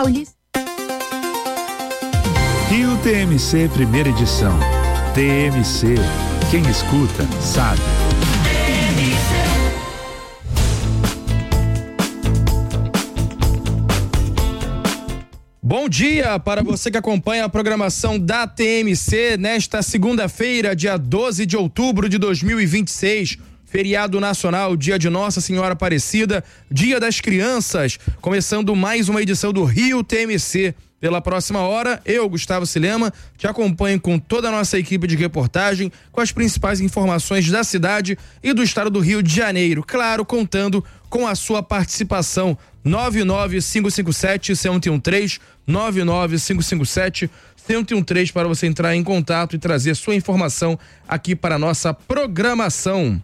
Paulista. Rio TMC, primeira edição. TMC, quem escuta, sabe. Bom dia para você que acompanha a programação da TMC nesta segunda-feira, dia 12 de outubro de 2026. Feriado nacional, dia de Nossa Senhora Aparecida, dia das crianças. Começando mais uma edição do Rio TMC. Pela próxima hora, eu, Gustavo Silema, te acompanho com toda a nossa equipe de reportagem, com as principais informações da cidade e do estado do Rio de Janeiro. Claro, contando com a sua participação. 99557-1013, 99557-1013 para você entrar em contato e trazer sua informação aqui para a nossa programação.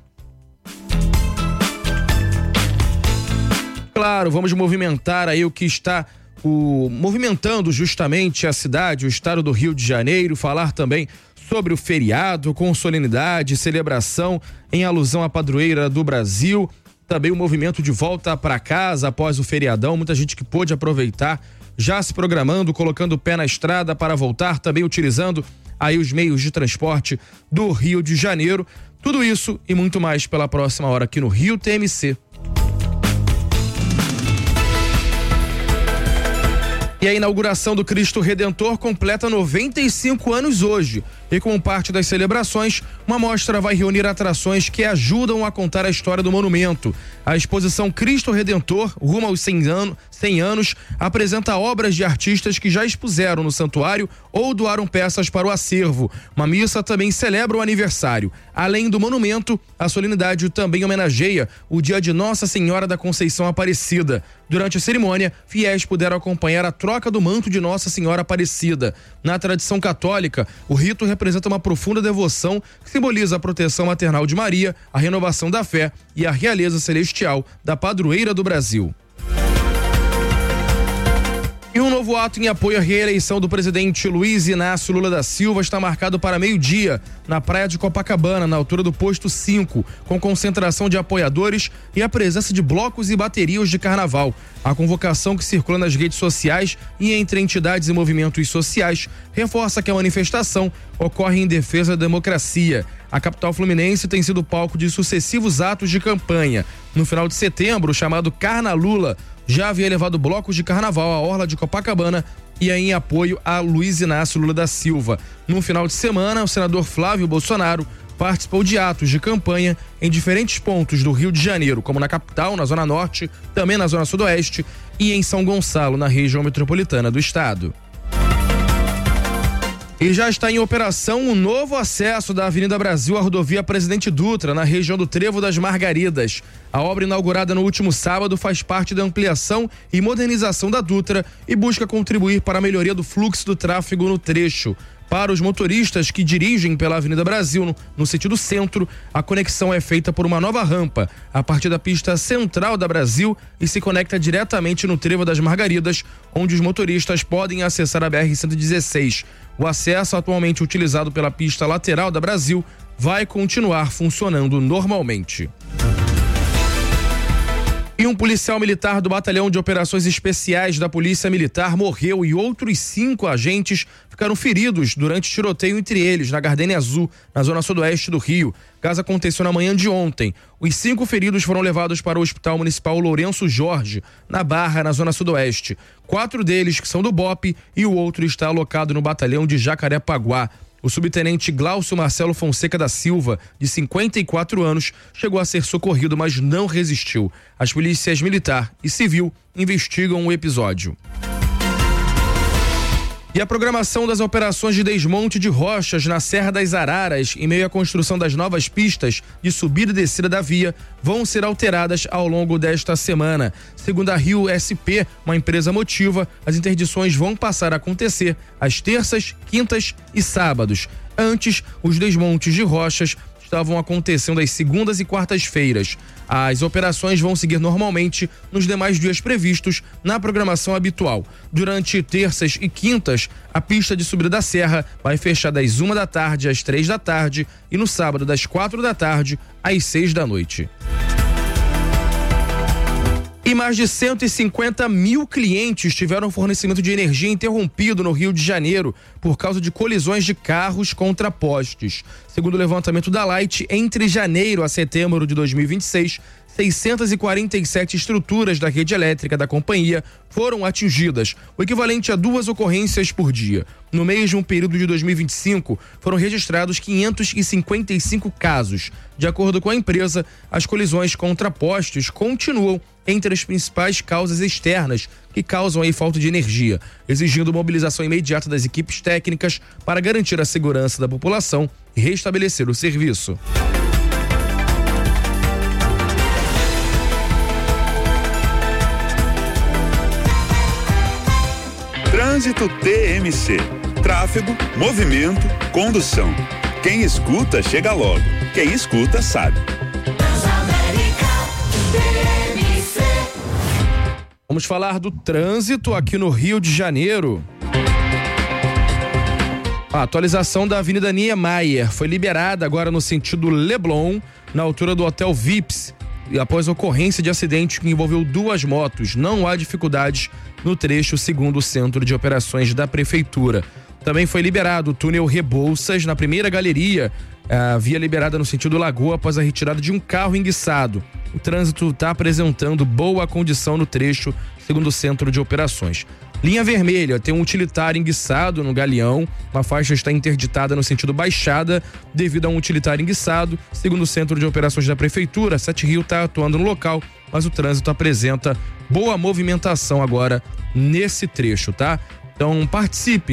Claro, vamos movimentar aí o que está movimentando justamente a cidade, o estado do Rio de Janeiro, falar também sobre o feriado com solenidade, celebração em alusão à padroeira do Brasil, também o movimento de volta para casa após o feriadão, muita gente que pôde aproveitar, já se programando, colocando o pé na estrada para voltar, também utilizando aí os meios de transporte do Rio de Janeiro. Tudo isso e muito mais pela próxima hora aqui no Rio TMC. E a inauguração do Cristo Redentor completa 95 anos hoje. E como parte das celebrações, uma mostra vai reunir atrações que ajudam a contar a história do monumento. A exposição Cristo Redentor, rumo aos 100 anos, apresenta obras de artistas que já expuseram no santuário ou doaram peças para o acervo. Uma missa também celebra o aniversário. Além do monumento, a solenidade também homenageia o dia de Nossa Senhora da Conceição Aparecida. Durante a cerimônia, fiéis puderam acompanhar a troca do manto de Nossa Senhora Aparecida. Na tradição católica, o rito representa uma profunda devoção que simboliza a proteção maternal de Maria, a renovação da fé e a realeza celestial da padroeira do Brasil. E um novo ato em apoio à reeleição do presidente Luiz Inácio Lula da Silva está marcado para meio-dia, na praia de Copacabana, na altura do posto 5, com concentração de apoiadores e a presença de blocos e baterias de carnaval. A convocação que circula nas redes sociais e entre entidades e movimentos sociais reforça que a manifestação ocorre em defesa da democracia. A capital fluminense tem sido palco de sucessivos atos de campanha. No final de setembro, o chamado Carna Lula já havia levado blocos de carnaval à orla de Copacabana e em apoio a Luiz Inácio Lula da Silva. No final de semana, o senador Flávio Bolsonaro participou de atos de campanha em diferentes pontos do Rio de Janeiro, como na capital, na Zona Norte, também na Zona Sudoeste e em São Gonçalo, na região metropolitana do estado. E já está em operação um novo acesso da Avenida Brasil à rodovia Presidente Dutra, na região do Trevo das Margaridas. A obra inaugurada no último sábado faz parte da ampliação e modernização da Dutra e busca contribuir para a melhoria do fluxo do tráfego no trecho. Para os motoristas que dirigem pela Avenida Brasil no sentido centro, a conexão é feita por uma nova rampa a partir da pista central da Brasil e se conecta diretamente no Trevo das Margaridas, onde os motoristas podem acessar a BR-116. O acesso atualmente utilizado pela pista lateral da Brasil vai continuar funcionando normalmente. E um policial militar do Batalhão de Operações Especiais da Polícia Militar morreu e outros 5 agentes ficaram feridos durante tiroteio entre eles na Gardênia Azul, na zona sudoeste do Rio. O caso aconteceu na manhã de ontem. Os 5 feridos foram levados para o Hospital Municipal Lourenço Jorge, na Barra, na zona sudoeste. 4 deles que são do BOPE e o outro está alocado no Batalhão de Jacarepaguá. O subtenente Glaucio Marcelo Fonseca da Silva, de 54 anos, chegou a ser socorrido, mas não resistiu. As polícias militar e civil investigam o episódio. E a programação das operações de desmonte de rochas na Serra das Araras, em meio à construção das novas pistas de subida e descida da via, vão ser alteradas ao longo desta semana. Segundo a Rio SP, uma empresa motiva, as interdições vão passar a acontecer às terças, quintas e sábados. Antes, os desmontes de rochas estavam acontecendo às segundas e quartas-feiras. As operações vão seguir normalmente nos demais dias previstos na programação habitual. Durante terças e quintas, a pista de subida da serra vai fechar das 1 da tarde às 3 da tarde e no sábado das 4 da tarde às 6 da noite. E mais de 150 mil clientes tiveram fornecimento de energia interrompido no Rio de Janeiro por causa de colisões de carros contra postes. Segundo o levantamento da Light, entre janeiro a setembro de 2026, 647 estruturas da rede elétrica da companhia foram atingidas, o equivalente a 2 ocorrências por dia. No mesmo período de 2025, foram registrados 555 casos. De acordo com a empresa, as colisões contra postes continuam entre as principais causas externas que causam aí falta de energia, exigindo mobilização imediata das equipes técnicas para garantir a segurança da população e restabelecer o serviço. Trânsito TMC. Tráfego, movimento, condução. Quem escuta, chega logo. Quem escuta, sabe. Vamos falar do trânsito aqui no Rio de Janeiro. A atualização da Avenida Niemeyer foi liberada agora no sentido Leblon, na altura do Hotel Vips, após ocorrência de acidente que envolveu 2 motos. Não há dificuldades no trecho, segundo o Centro de Operações da Prefeitura. Também foi liberado o túnel Rebouças na primeira galeria, a via liberada no sentido Lagoa após a retirada de um carro enguiçado. O trânsito está apresentando boa condição no trecho, segundo o Centro de Operações. Linha Vermelha, tem um utilitário enguiçado no Galeão, uma faixa está interditada no sentido Baixada devido a um utilitário enguiçado. Segundo o Centro de Operações da Prefeitura, a Sete Rio está atuando no local, mas o trânsito apresenta boa movimentação agora nesse trecho, tá? Então participe,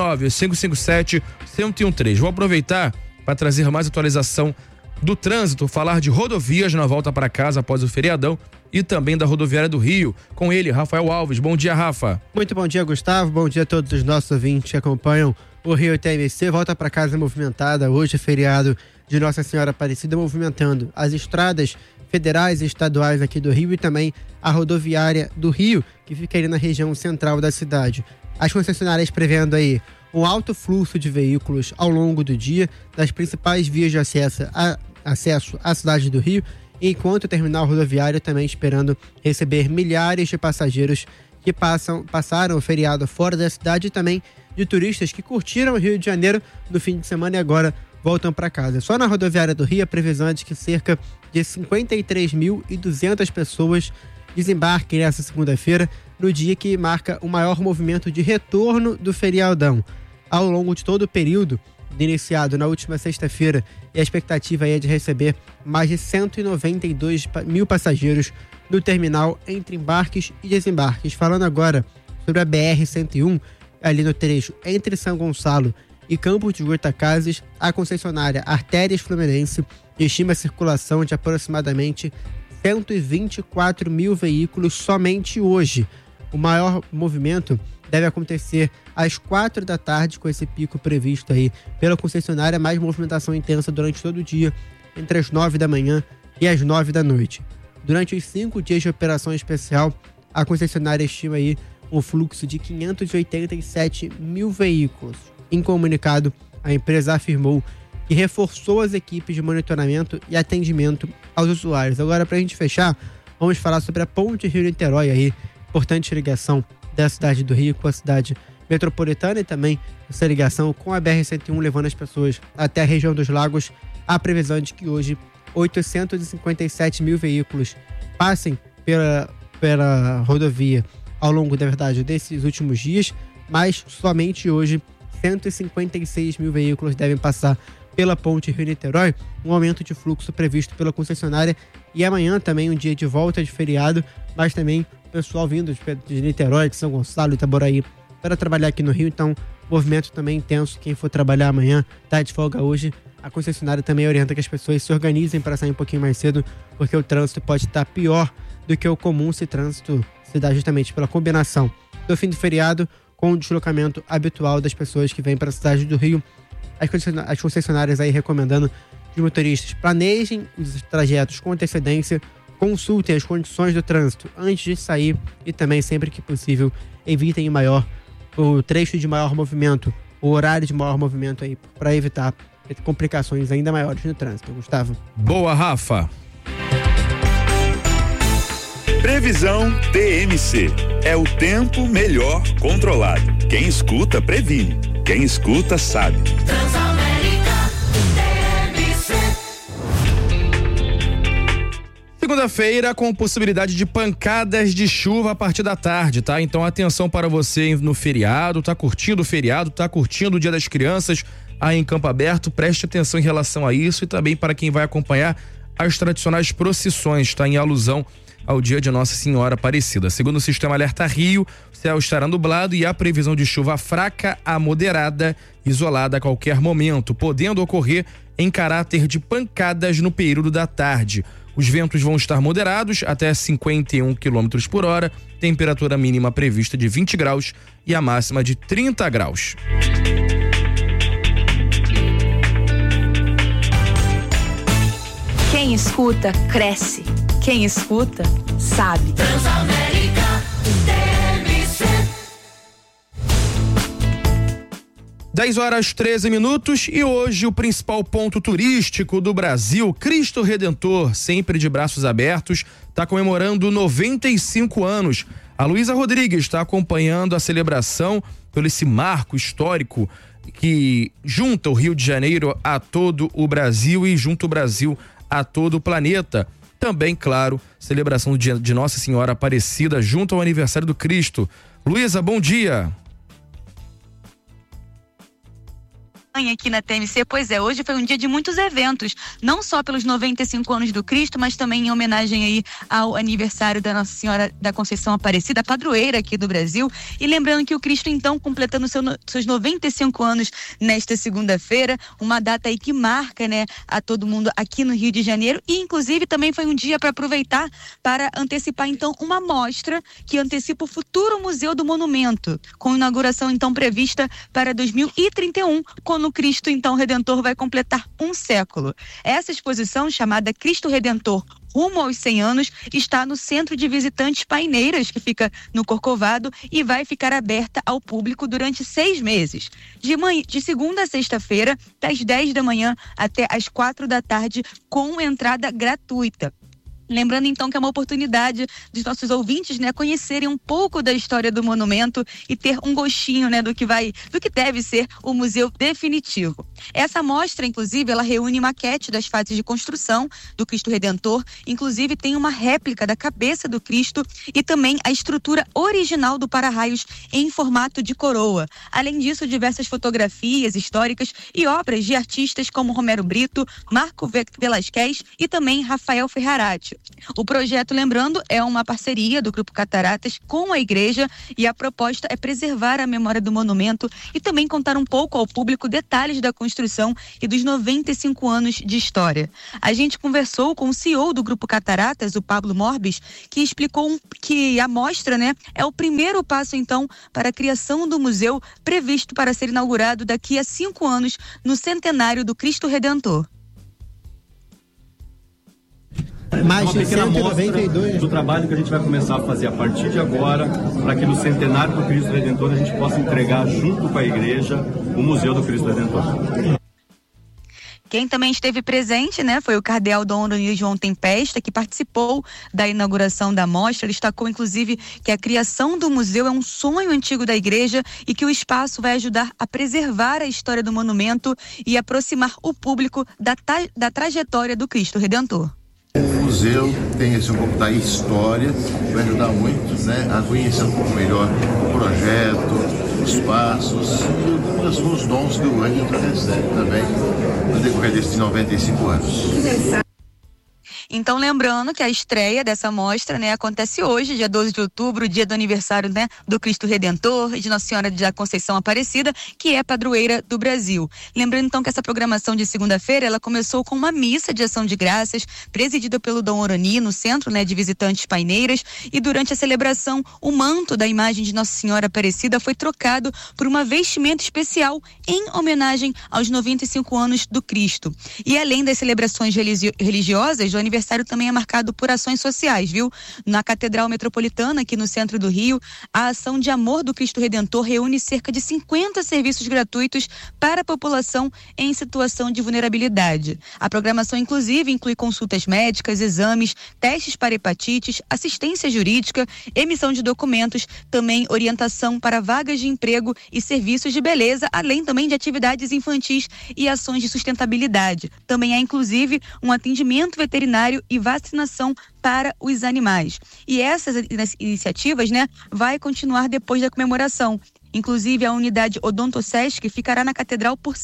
99557-1013. Vou aproveitar para trazer mais atualização do trânsito, falar de rodovias na volta para casa após o feriadão e também da rodoviária do Rio. Com ele, Rafael Alves. Bom dia, Rafa. Muito bom dia, Gustavo. Bom dia a todos os nossos ouvintes que acompanham o Rio TMC. Volta para casa movimentada. Hoje é feriado de Nossa Senhora Aparecida, movimentando as estradas federais e estaduais aqui do Rio e também a rodoviária do Rio, que fica ali na região central da cidade. As concessionárias prevendo aí um alto fluxo de veículos ao longo do dia das principais vias de acesso à cidade do Rio, enquanto o terminal rodoviário também esperando receber milhares de passageiros que passaram o feriado fora da cidade e também de turistas que curtiram o Rio de Janeiro no fim de semana e agora voltam para casa. Só na rodoviária do Rio a previsão é de que cerca de 53.200 pessoas desembarquem nessa segunda-feira, no dia que marca o maior movimento de retorno do feriadão. Ao longo de todo o período, iniciado na última sexta-feira, e a expectativa é de receber mais de 192 mil passageiros no terminal entre embarques e desembarques. Falando agora sobre a BR-101, ali no trecho entre São Gonçalo e Campos de Goytacazes, a concessionária Artérias Fluminense estima a circulação de aproximadamente 124 mil veículos somente hoje. O maior movimento deve acontecer às 4 da tarde, com esse pico previsto aí pela concessionária, mais movimentação intensa durante todo o dia, entre as 9 da manhã e as 9 da noite. Durante os 5 dias de operação especial, a concessionária estima aí um fluxo de 587 mil veículos. Em comunicado, a empresa afirmou que reforçou as equipes de monitoramento e atendimento aos usuários. Agora, para a gente fechar, vamos falar sobre a Ponte Rio-Niterói aí, importante ligação da cidade do Rio com a cidade metropolitana e também essa ligação com a BR-101 levando as pessoas até a região dos Lagos. A previsão de que hoje 857 mil veículos passem pela rodovia ao longo, da verdade, desses últimos dias, mas somente hoje 156 mil veículos devem passar pela Ponte Rio-Niterói, um aumento de fluxo previsto pela concessionária. E amanhã também um dia de volta de feriado, mas também o pessoal vindo de Niterói, de São Gonçalo, Itaboraí, para trabalhar aqui no Rio. Então, movimento também intenso. Quem for trabalhar amanhã, tá de folga hoje. A concessionária também orienta que as pessoas se organizem para sair um pouquinho mais cedo, porque o trânsito pode estar pior do que o comum se trânsito se dá justamente pela combinação do fim do feriado com o deslocamento habitual das pessoas que vêm para a cidade do Rio. As concessionárias aí recomendando que os motoristas planejem os trajetos com antecedência, consultem as condições do trânsito antes de sair e também, sempre que possível, evitem o trecho de maior movimento, o horário de maior movimento aí, para evitar complicações ainda maiores no trânsito. Gustavo. Boa, Rafa. Previsão TMC. É o tempo melhor controlado. Quem escuta, previne. Quem escuta, sabe. Transamérica TMC. Segunda-feira com possibilidade de pancadas de chuva a partir da tarde, tá? Então atenção para você no feriado, tá curtindo o feriado, tá curtindo o Dia das Crianças aí em Campo Aberto, preste atenção em relação a isso e também para quem vai acompanhar as tradicionais procissões, tá? Em alusão ao dia de Nossa Senhora Aparecida. Segundo o Sistema Alerta Rio, o céu estará nublado e há previsão de chuva fraca a moderada, isolada a qualquer momento, podendo ocorrer em caráter de pancadas no período da tarde. Os ventos vão estar moderados até 51 km por hora, temperatura mínima prevista de 20 graus e a máxima de 30 graus. Quem escuta, cresce. Quem escuta, sabe. Transamérica TMC. 10h13 e hoje o principal ponto turístico do Brasil, Cristo Redentor, sempre de braços abertos, está comemorando 95 anos. A Luísa Rodrigues está acompanhando a celebração pelo esse marco histórico que junta o Rio de Janeiro a todo o Brasil e junta o Brasil a todo o planeta. Também, claro, celebração do dia de Nossa Senhora Aparecida junto ao aniversário do Cristo. Luísa, bom dia. Aqui na TMC, pois é, hoje foi um dia de muitos eventos, não só pelos 95 anos do Cristo, mas também em homenagem aí ao aniversário da Nossa Senhora da Conceição Aparecida, a padroeira aqui do Brasil, e lembrando que o Cristo então completando seus 95 anos nesta segunda-feira, uma data aí que marca, né, a todo mundo aqui no Rio de Janeiro, e inclusive também foi um dia para aproveitar para antecipar então uma mostra que antecipa o futuro Museu do Monumento, com inauguração então prevista para 2031, quando o Cristo, então, Redentor vai completar um século. Essa exposição, chamada Cristo Redentor rumo aos 100 anos, está no Centro de Visitantes Paineiras, que fica no Corcovado, e vai ficar aberta ao público durante 6 meses. De segunda a sexta-feira, das 10 da manhã até as 4 da tarde, com entrada gratuita. Lembrando então que é uma oportunidade dos nossos ouvintes, né, conhecerem um pouco da história do monumento e ter um gostinho, né, do que deve ser o museu definitivo. Essa mostra, inclusive, ela reúne maquete das fases de construção do Cristo Redentor, inclusive tem uma réplica da cabeça do Cristo e também a estrutura original do para-raios em formato de coroa. Além disso, diversas fotografias históricas e obras de artistas como Romero Brito, Marco Velasquez e também Rafael Ferrarati. O projeto, lembrando, é uma parceria do Grupo Cataratas com a igreja e a proposta é preservar a memória do monumento e também contar um pouco ao público detalhes da construção e dos 95 anos de história. A gente conversou com o CEO do Grupo Cataratas, o Pablo Morbis, que explicou que a mostra, né, é o primeiro passo então para a criação do museu previsto para ser inaugurado daqui a 5 anos no centenário do Cristo Redentor. Mais de 192 do trabalho que a gente vai começar a fazer a partir de agora, para que no centenário do Cristo Redentor a gente possa entregar junto com a igreja o Museu do Cristo Redentor. Quem também esteve presente, né, foi o cardeal Dom Oroni João Tempesta, que participou da inauguração da mostra. Ele destacou, inclusive, que a criação do museu é um sonho antigo da igreja e que o espaço vai ajudar a preservar a história do monumento e aproximar o público da trajetória do Cristo Redentor. O museu tem esse um pouco da história, vai ajudar muito, né, a conhecer um pouco melhor o projeto, os passos e os dons que o Redentor recebe também no decorrer desses 95 anos. Então, lembrando que a estreia dessa mostra, né, acontece hoje, dia 12 de outubro, dia do aniversário, né, do Cristo Redentor e de Nossa Senhora da Conceição Aparecida, que é padroeira do Brasil. Lembrando então que essa programação de segunda-feira, ela começou com uma missa de ação de graças, presidida pelo Dom Oroni, no Centro, né, de Visitantes Paineiras, e durante a celebração, o manto da imagem de Nossa Senhora Aparecida foi trocado por uma vestimenta especial em homenagem aos 95 anos do Cristo. E além das celebrações religiosas do aniversário aniversário também é marcado por ações sociais, viu? Na Catedral Metropolitana, aqui no centro do Rio, a Ação de Amor do Cristo Redentor reúne cerca de 50 serviços gratuitos para a população em situação de vulnerabilidade. A programação, inclusive, inclui consultas médicas, exames, testes para hepatites, assistência jurídica, emissão de documentos, também orientação para vagas de emprego e serviços de beleza, além também de atividades infantis e ações de sustentabilidade. Também há, inclusive, um atendimento veterinário e vacinação para os animais. E essas iniciativas, vai continuar depois da comemoração. Inclusive, a unidade Odontosesc ficará na Catedral por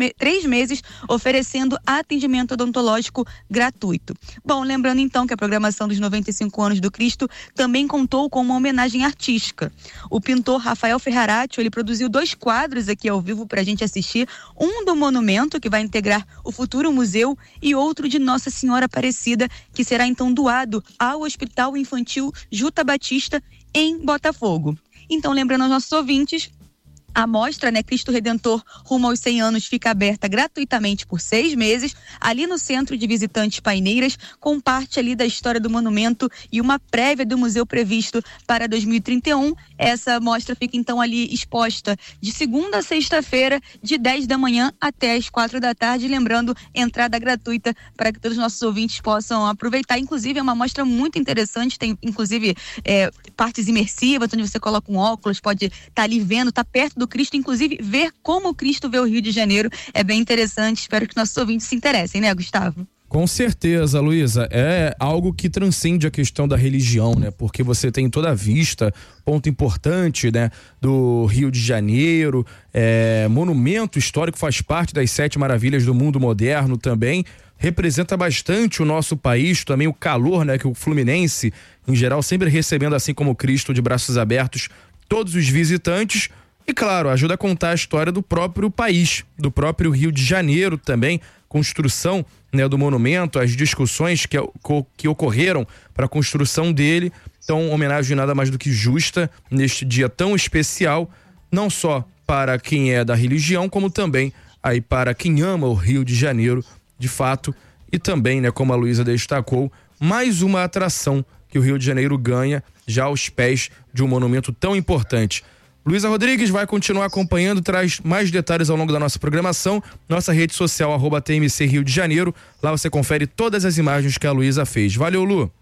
3 meses, oferecendo atendimento odontológico gratuito. Bom, lembrando então que a programação dos 95 anos do Cristo também contou com uma homenagem artística. O pintor Rafael Ferraratio, ele produziu 2 quadros aqui ao vivo para a gente assistir, um do monumento, que vai integrar o futuro museu, e outro de Nossa Senhora Aparecida, que será então doado ao Hospital Infantil Juta Batista, em Botafogo. Então, lembrando aos nossos ouvintes, a mostra, Cristo Redentor rumo aos 100 anos, fica aberta gratuitamente por 6 meses, ali no Centro de Visitantes Paineiras, com parte ali da história do monumento e uma prévia do museu previsto para 2031. Essa mostra fica então ali exposta de segunda a sexta-feira, de 10 da manhã até as 4 da tarde, lembrando, entrada gratuita para que todos os nossos ouvintes possam aproveitar. Inclusive, é uma mostra muito interessante, tem inclusive partes imersivas, onde você coloca um óculos, pode estar ali vendo, tá perto do Cristo, inclusive ver como o Cristo vê o Rio de Janeiro. É bem interessante, espero que nossos ouvintes se interessem, Gustavo? Com certeza, Luísa, é algo que transcende a questão da religião, porque você tem toda a vista, ponto importante, do Rio de Janeiro, monumento histórico, faz parte das 7 maravilhas do mundo moderno também, representa bastante o nosso país, também o calor, que o fluminense, em geral, sempre recebendo, assim como o Cristo, de braços abertos, todos os visitantes. E claro, ajuda a contar a história do próprio país, do próprio Rio de Janeiro também, construção do monumento, as discussões que ocorreram para a construção dele. Então, homenagem nada mais do que justa neste dia tão especial, não só para quem é da religião, como também aí para quem ama o Rio de Janeiro, de fato. E também, como a Luísa destacou, mais uma atração que o Rio de Janeiro ganha já aos pés de um monumento tão importante. Luísa Rodrigues vai continuar acompanhando, traz mais detalhes ao longo da nossa programação, nossa rede social @TMC Rio de Janeiro, lá você confere todas as imagens que a Luísa fez. Valeu, Lu!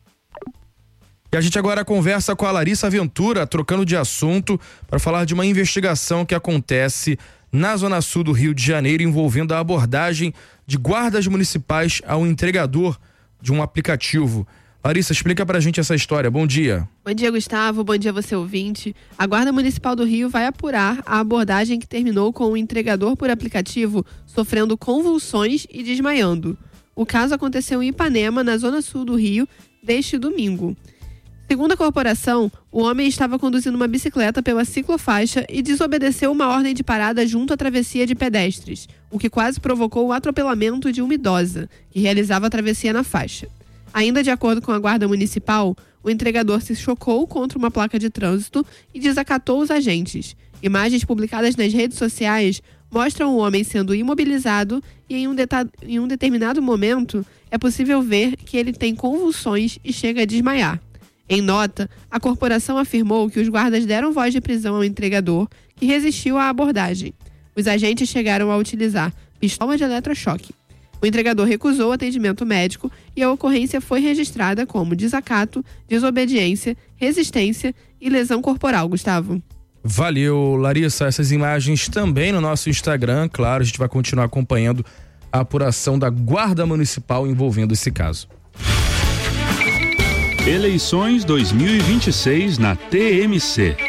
E a gente agora conversa com a Larissa Ventura, trocando de assunto, para falar de uma investigação que acontece na Zona Sul do Rio de Janeiro, envolvendo a abordagem de guardas municipais ao entregador de um aplicativo. Larissa, explica pra gente essa história. Bom dia. Bom dia, Gustavo. Bom dia, você ouvinte. A Guarda Municipal do Rio vai apurar a abordagem que terminou com o entregador por aplicativo sofrendo convulsões e desmaiando. O caso aconteceu em Ipanema, na Zona Sul do Rio, deste domingo. Segundo a corporação, o homem estava conduzindo uma bicicleta pela ciclofaixa e desobedeceu uma ordem de parada junto à travessia de pedestres, o que quase provocou o atropelamento de uma idosa, que realizava a travessia na faixa. Ainda de acordo com a Guarda Municipal, o entregador se chocou contra uma placa de trânsito e desacatou os agentes. Imagens publicadas nas redes sociais mostram o homem sendo imobilizado e em um determinado momento é possível ver que ele tem convulsões e chega a desmaiar. Em nota, a corporação afirmou que os guardas deram voz de prisão ao entregador, que resistiu à abordagem. Os agentes chegaram a utilizar pistola de eletrochoque. O entregador recusou atendimento médico e a ocorrência foi registrada como desacato, desobediência, resistência e lesão corporal, Gustavo. Valeu, Larissa. Essas imagens também no nosso Instagram. Claro, a gente vai continuar acompanhando a apuração da Guarda Municipal envolvendo esse caso. Eleições 2026 na TMC.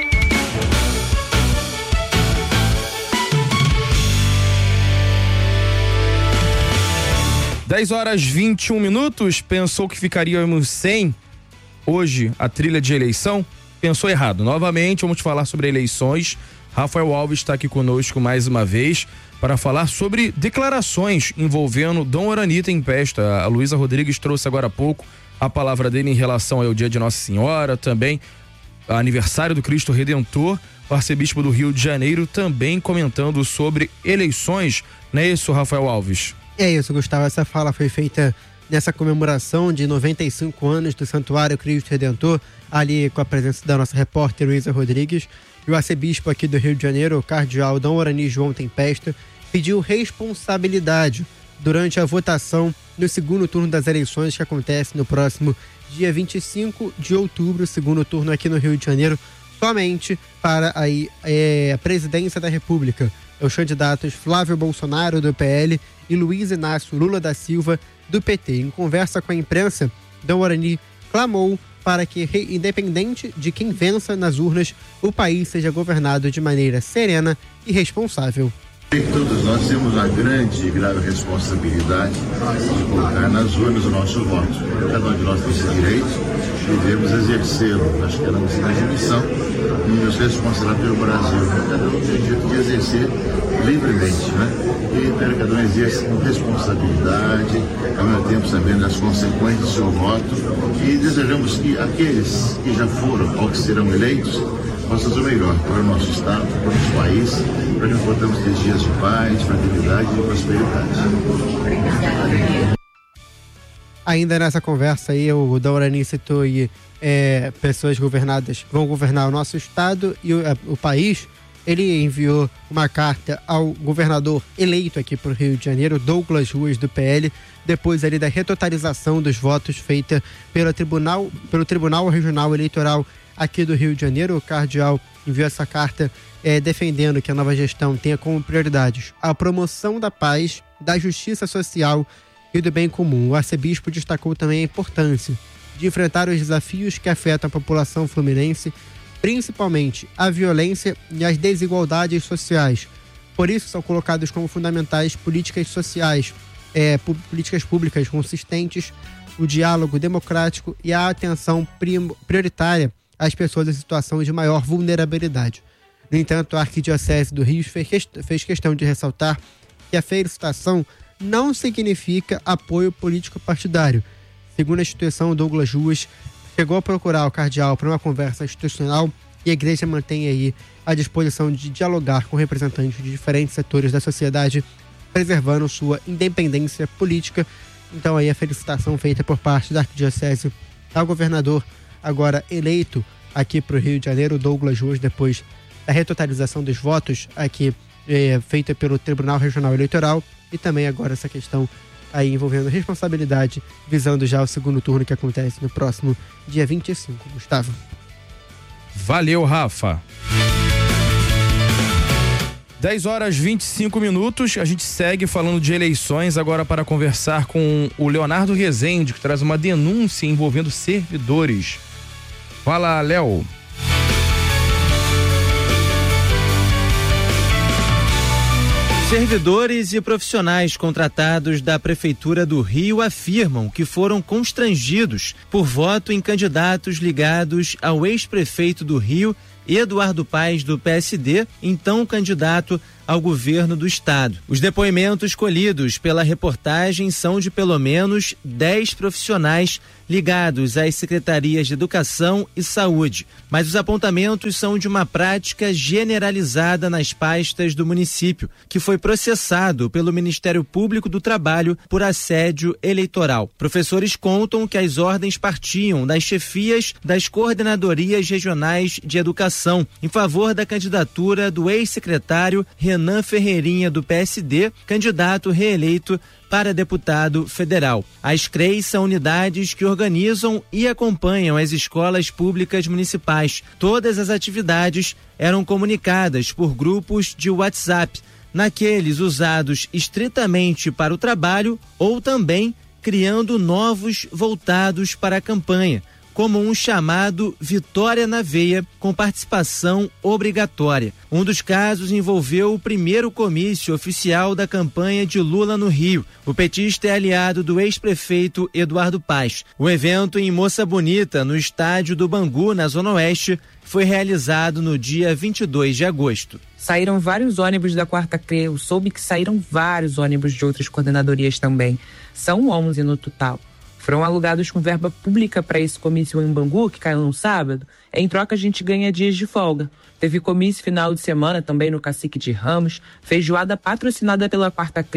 Dez horas 21 minutos, pensou que ficaríamos sem hoje a trilha de eleição? Pensou errado. Novamente, vamos falar sobre eleições. Rafael Alves está aqui conosco mais uma vez para falar sobre declarações envolvendo Dom Orani Tempesta. A Luísa Rodrigues trouxe agora há pouco a palavra dele em relação ao dia de Nossa Senhora, também aniversário do Cristo Redentor. O arcebispo do Rio de Janeiro também comentando sobre eleições. Não é isso, Rafael Alves? É isso, Gustavo. Essa fala foi feita nessa comemoração de 95 anos do Santuário Cristo Redentor, ali com a presença da nossa repórter Luísa Rodrigues. E o arcebispo aqui do Rio de Janeiro, o cardeal Dom Orani João Tempesta, pediu responsabilidade durante a votação no segundo turno das eleições que acontece no próximo dia 25 de outubro, segundo turno aqui no Rio de Janeiro, somente para a presidência da República. Os candidatos Flávio Bolsonaro, do PL, e Luiz Inácio Lula da Silva, do PT. Em conversa com a imprensa, Dom Orani clamou para que, independente de quem vença nas urnas, o país seja governado de maneira serena e responsável. Todos nós temos a grande e grave responsabilidade de colocar nas urnas o nosso voto. Cada um de nós tem esse direito, devemos exercê-lo. Acho que é a nossa grande missão e nos responsabilizar pelo Brasil. Cada um tem o direito de exercer livremente, né? E cada um exerce com responsabilidade, ao mesmo tempo sabendo as consequências do seu voto, e desejamos que aqueles que já foram ou que serão eleitos possam fazer o melhor para o nosso Estado, para o nosso país, para que possamos ter dias de paz, fraternidade e prosperidade. Ainda nessa conversa aí, o Dom Orani citou aí, pessoas governadas vão governar o nosso Estado e o país. Ele enviou uma carta ao governador eleito aqui para o Rio de Janeiro, Douglas Ruas, do PL, depois ali da retotalização dos votos feita pelo Tribunal Regional Eleitoral aqui do Rio de Janeiro. O cardeal enviou essa carta defendendo que a nova gestão tenha como prioridades a promoção da paz, da justiça social e do bem comum. O arcebispo destacou também a importância de enfrentar os desafios que afetam a população fluminense, principalmente a violência e as desigualdades sociais. Por isso são colocados como fundamentais políticas sociais, políticas públicas consistentes, o diálogo democrático e a atenção prioritária às pessoas em situação de maior vulnerabilidade. No entanto, a Arquidiocese do Rio fez questão de ressaltar que a felicitação não significa apoio político partidário. Segundo a instituição, Douglas Ruas chegou a procurar o cardeal para uma conversa institucional e a igreja mantém aí a disposição de dialogar com representantes de diferentes setores da sociedade, preservando sua independência política. Então aí a felicitação feita por parte da Arquidiocese ao governador agora eleito aqui para o Rio de Janeiro, Douglas Ruas, depois da retotalização dos votos aqui feita pelo Tribunal Regional Eleitoral, e também agora essa questão aí envolvendo responsabilidade, visando já o segundo turno que acontece no próximo dia 25. Gustavo. Valeu, Rafa. 10h25, a gente segue falando de eleições agora para conversar com o Leonardo Rezende, que traz uma denúncia envolvendo servidores. Fala, Léo. Servidores e profissionais contratados da Prefeitura do Rio afirmam que foram constrangidos por voto em candidatos ligados ao ex-prefeito do Rio, Eduardo Paes, do PSD, então candidato ao governo do estado. Os depoimentos colhidos pela reportagem são de pelo menos 10 profissionais ligados às secretarias de Educação e Saúde, mas os apontamentos são de uma prática generalizada nas pastas do município, que foi processado pelo Ministério Público do Trabalho por assédio eleitoral. Professores contam que as ordens partiam das chefias das coordenadorias regionais de educação em favor da candidatura do ex-secretário Renan Ferreirinha, do PSD, candidato reeleito para deputado federal. As CREIs são unidades que organizam e acompanham as escolas públicas municipais. Todas as atividades eram comunicadas por grupos de WhatsApp, naqueles usados estritamente para o trabalho ou também criando novos voltados para a campanha, como um chamado Vitória na Veia, com participação obrigatória. Um dos casos envolveu o primeiro comício oficial da campanha de Lula no Rio. O petista é aliado do ex-prefeito Eduardo Paes. O evento em Moça Bonita, no estádio do Bangu, na Zona Oeste, foi realizado no dia 22 de agosto. Saíram vários ônibus da Quarta CRE, eu soube que saíram vários ônibus de outras coordenadorias também. São 11 no total. Foram alugados com verba pública para esse comício em Bangu, que caiu no sábado. Em troca, a gente ganha dias de folga. Teve comício final de semana também no Cacique de Ramos, feijoada patrocinada pela Quarta CRE,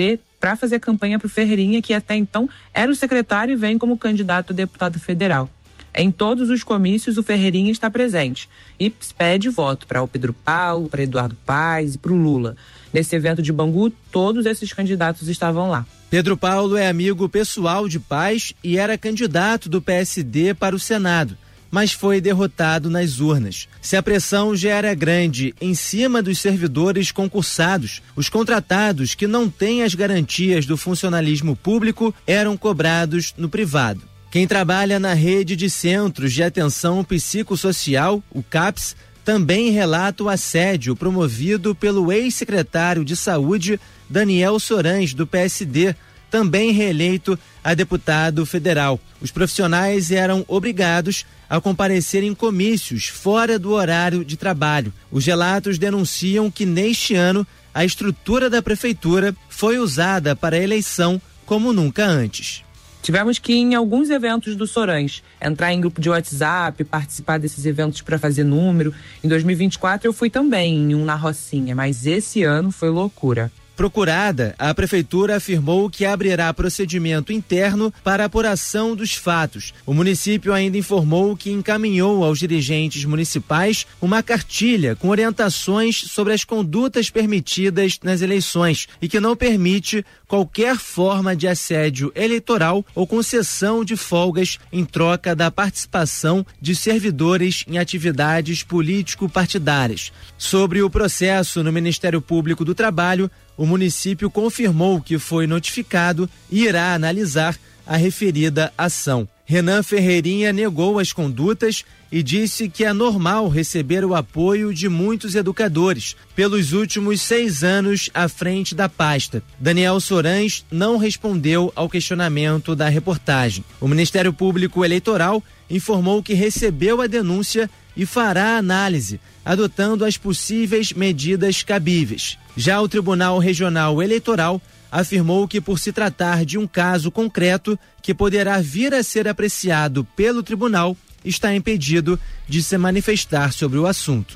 para fazer campanha para o Ferreirinha, que até então era o secretário e vem como candidato a deputado federal. Em todos os comícios, o Ferreirinha está presente e pede voto para o Pedro Paulo, para Eduardo Paes e para o Lula. Nesse evento de Bangu, todos esses candidatos estavam lá. Pedro Paulo é amigo pessoal de Paes e era candidato do PSD para o Senado, mas foi derrotado nas urnas. Se a pressão já era grande em cima dos servidores concursados, os contratados que não têm as garantias do funcionalismo público eram cobrados no privado. Quem trabalha na rede de centros de atenção psicossocial, o CAPS, também relata o assédio promovido pelo ex-secretário de Saúde, Daniel Sorães, do PSD, também reeleito a deputado federal. Os profissionais eram obrigados a comparecer em comícios fora do horário de trabalho. Os relatos denunciam que neste ano a estrutura da prefeitura foi usada para a eleição como nunca antes. Tivemos que ir em alguns eventos do Sorães, entrar em grupo de WhatsApp, participar desses eventos para fazer número. Em 2024 eu fui também em um na Rocinha, mas esse ano foi loucura. Procurada, a prefeitura afirmou que abrirá procedimento interno para apuração dos fatos. O município ainda informou que encaminhou aos dirigentes municipais uma cartilha com orientações sobre as condutas permitidas nas eleições e que não permite qualquer forma de assédio eleitoral ou concessão de folgas em troca da participação de servidores em atividades político-partidárias. Sobre o processo no Ministério Público do Trabalho, o município confirmou que foi notificado e irá analisar a referida ação. Renan Ferreirinha negou as condutas e disse que é normal receber o apoio de muitos educadores pelos últimos 6 anos à frente da pasta. Daniel Sorães não respondeu ao questionamento da reportagem. O Ministério Público Eleitoral informou que recebeu a denúncia e fará análise, adotando as possíveis medidas cabíveis. Já o Tribunal Regional Eleitoral afirmou que, por se tratar de um caso concreto que poderá vir a ser apreciado pelo tribunal, está impedido de se manifestar sobre o assunto.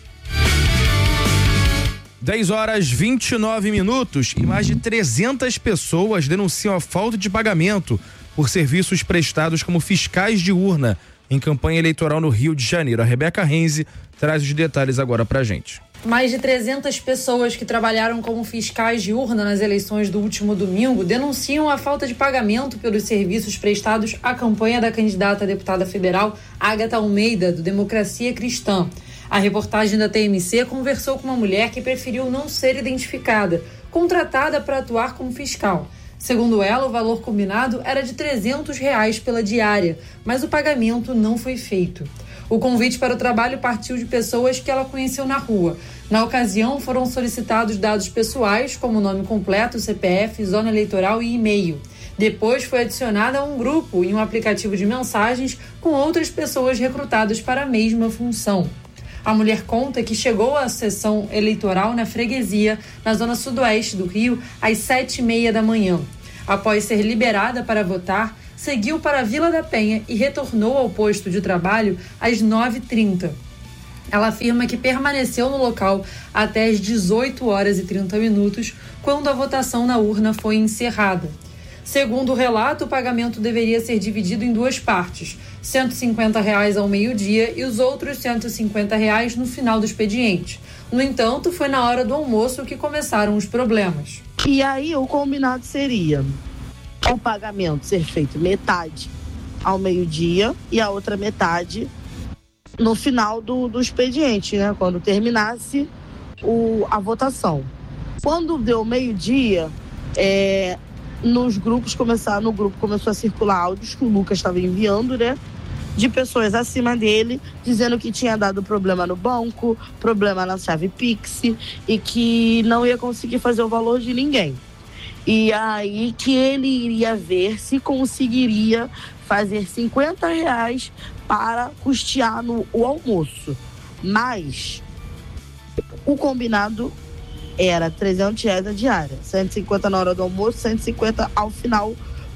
10h29 e mais de 300 pessoas denunciam a falta de pagamento por serviços prestados como fiscais de urna em campanha eleitoral no Rio de Janeiro. A Rebeca Renzi traz os detalhes agora pra gente. Mais de 300 pessoas que trabalharam como fiscais de urna nas eleições do último domingo denunciam a falta de pagamento pelos serviços prestados à campanha da candidata a deputada federal Agatha Almeida, do Democracia Cristã. A reportagem da TMC conversou com uma mulher que preferiu não ser identificada, contratada para atuar como fiscal. Segundo ela, o valor combinado era de R$300 pela diária, mas o pagamento não foi feito. O convite para o trabalho partiu de pessoas que ela conheceu na rua. Na ocasião, foram solicitados dados pessoais, como nome completo, CPF, zona eleitoral e e-mail. Depois foi adicionada a um grupo em um aplicativo de mensagens com outras pessoas recrutadas para a mesma função. A mulher conta que chegou à sessão eleitoral na freguesia, na zona sudoeste do Rio, às 7h30 da manhã. Após ser liberada para votar, seguiu para a Vila da Penha e retornou ao posto de trabalho às 9h30. Ela afirma que permaneceu no local até às 18h30, quando a votação na urna foi encerrada. Segundo o relato, o pagamento deveria ser dividido em 2 partes, R$150 ao meio-dia e os outros R$150 no final do expediente. No entanto, foi na hora do almoço que começaram os problemas. E aí o combinado seria o pagamento ser feito metade ao meio-dia e a outra metade no final do expediente, né? Quando terminasse a votação. Quando deu meio-dia, no grupo começou a circular áudios que o Lucas estava enviando, né? De pessoas acima dele, dizendo que tinha dado problema no banco, problema na chave Pix e que não ia conseguir fazer o valor de ninguém. E aí que ele iria ver se conseguiria fazer R$50 para custear o almoço. Mas o combinado era R$300 a diária, 150 na hora do almoço, 150 ao final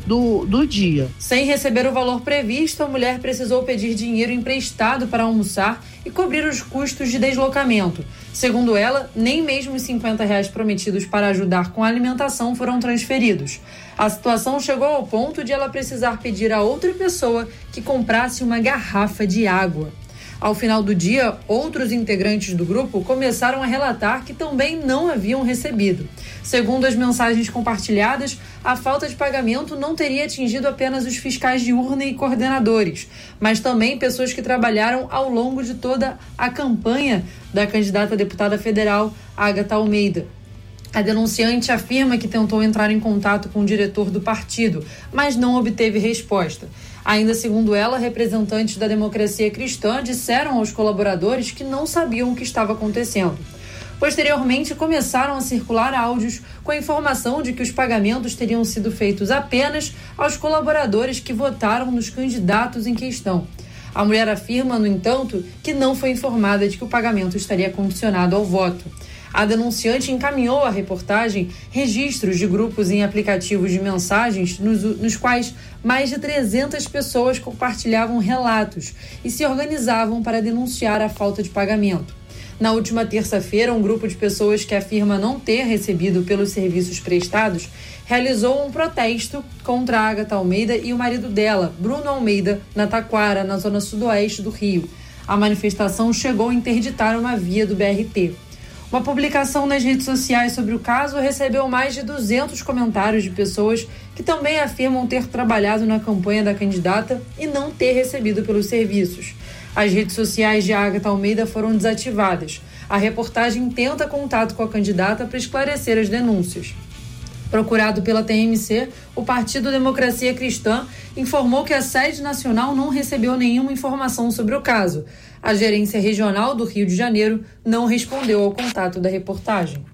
do dia. Sem receber o valor previsto, a mulher precisou pedir dinheiro emprestado para almoçar e cobrir os custos de deslocamento. Segundo ela, nem mesmo os R$50 prometidos para ajudar com a alimentação foram transferidos. A situação chegou ao ponto de ela precisar pedir a outra pessoa que comprasse uma garrafa de água. Ao final do dia, outros integrantes do grupo começaram a relatar que também não haviam recebido. Segundo as mensagens compartilhadas, a falta de pagamento não teria atingido apenas os fiscais de urna e coordenadores, mas também pessoas que trabalharam ao longo de toda a campanha da candidata a deputada federal, Agatha Almeida. A denunciante afirma que tentou entrar em contato com o diretor do partido, mas não obteve resposta. Ainda segundo ela, representantes da Democracia Cristã disseram aos colaboradores que não sabiam o que estava acontecendo. Posteriormente, começaram a circular áudios com a informação de que os pagamentos teriam sido feitos apenas aos colaboradores que votaram nos candidatos em questão. A mulher afirma, no entanto, que não foi informada de que o pagamento estaria condicionado ao voto. A denunciante encaminhou à reportagem registros de grupos em aplicativos de mensagens nos quais mais de 300 pessoas compartilhavam relatos e se organizavam para denunciar a falta de pagamento. Na última terça-feira, um grupo de pessoas que afirma não ter recebido pelos serviços prestados realizou um protesto contra a Agatha Almeida e o marido dela, Bruno Almeida, na Taquara, na zona sudoeste do Rio. A manifestação chegou a interditar uma via do BRT. Uma publicação nas redes sociais sobre o caso recebeu mais de 200 comentários de pessoas que também afirmam ter trabalhado na campanha da candidata e não ter recebido pelos serviços. As redes sociais de Agatha Almeida foram desativadas. A reportagem tenta contato com a candidata para esclarecer as denúncias. Procurado pela TMC, o Partido Democracia Cristã informou que a sede nacional não recebeu nenhuma informação sobre o caso. A gerência regional do Rio de Janeiro não respondeu ao contato da reportagem.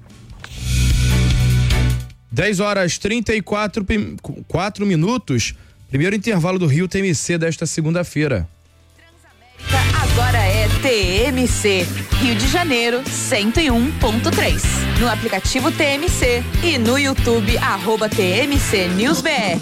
10h34. Primeiro intervalo do Rio TMC desta segunda-feira. Agora é TMC, Rio de Janeiro 101.3. No aplicativo TMC e no YouTube, @TMC News BR.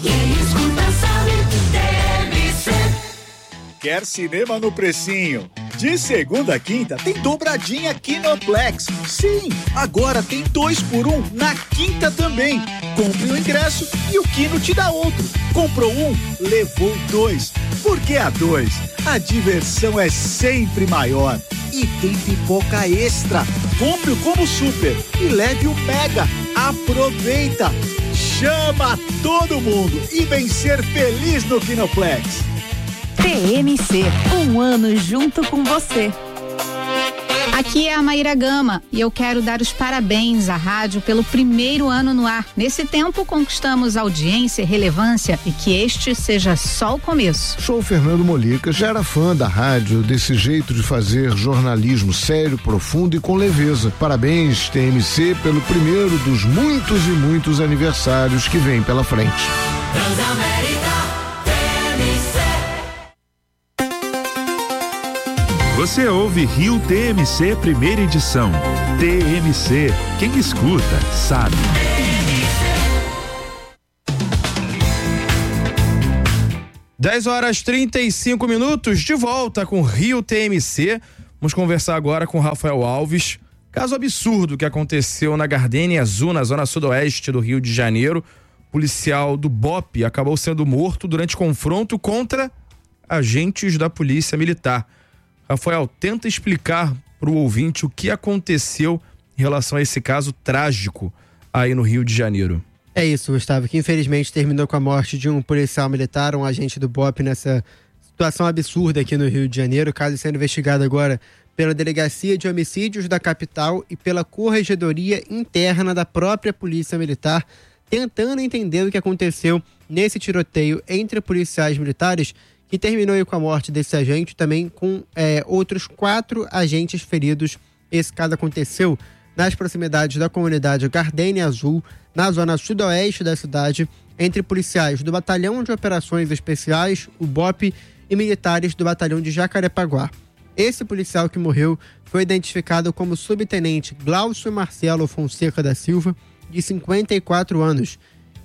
Quer cinema no precinho? De segunda a quinta tem dobradinha Kinoplex. Sim, agora tem 2x1 na quinta também. Compre o ingresso e o Kino te dá outro. Comprou um, levou 2. Porque a 2, a diversão é sempre maior. E tem pipoca extra. Compre o Combo Super e leve o Mega. Aproveita! Chama todo mundo e vem ser feliz no Kinoplex. TMC, um ano junto com você. Aqui é a Maíra Gama e eu quero dar os parabéns à rádio pelo primeiro ano no ar. Nesse tempo conquistamos audiência e relevância e que este seja só o começo. Sou o Fernando Molica, já era fã da rádio, desse jeito de fazer jornalismo sério, profundo e com leveza. Parabéns, TMC, pelo primeiro dos muitos e muitos aniversários que vem pela frente. Você ouve Rio TMC primeira edição. TMC, quem escuta, sabe. Dez horas 35, de volta com Rio TMC. Vamos conversar agora com Rafael Alves. Caso absurdo que aconteceu na Gardenia Azul, na zona sudoeste do Rio de Janeiro. Policial do BOPE acabou sendo morto durante confronto contra agentes da Polícia Militar. Rafael, tenta explicar para o ouvinte o que aconteceu em relação a esse caso trágico aí no Rio de Janeiro. É isso, Gustavo, que infelizmente terminou com a morte de um policial militar, um agente do BOPE, nessa situação absurda aqui no Rio de Janeiro. O caso sendo investigado agora pela Delegacia de Homicídios da capital e pela Corregedoria Interna da própria Polícia Militar, tentando entender o que aconteceu nesse tiroteio entre policiais militares, que terminou com a morte desse agente, também com outros 4 agentes feridos. Esse caso aconteceu nas proximidades da comunidade Gardenia Azul, na zona sudoeste da cidade, entre policiais do Batalhão de Operações Especiais, o BOPE, e militares do Batalhão de Jacarepaguá. Esse policial que morreu foi identificado como subtenente Glaucio Marcelo Fonseca da Silva, de 54 anos.